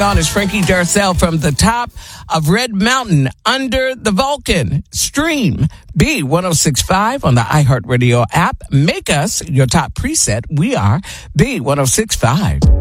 On is Frankie Darcell from the top of Red Mountain under the Vulcan. Stream B1065 on the iHeartRadio app. Make us your top preset. We are B1065.